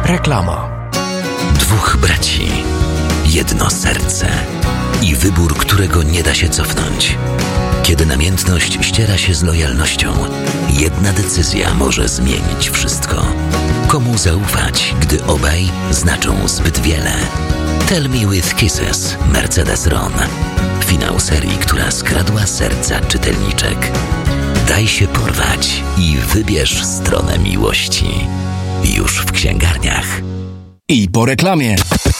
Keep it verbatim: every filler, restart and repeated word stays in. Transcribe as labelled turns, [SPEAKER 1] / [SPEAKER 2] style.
[SPEAKER 1] Reklama.
[SPEAKER 2] Dwóch braci, jedno serce i wybór, którego nie da się cofnąć. Kiedy namiętność ściera się z lojalnością, jedna decyzja może zmienić wszystko. Komu zaufać, gdy obaj znaczą zbyt wiele? Tell Me With Kisses, Mercedes Ron. Finał serii, która skradła serca czytelniczek. Daj się porwać i wybierz stronę miłości. Już w księgarniach.
[SPEAKER 1] I po reklamie.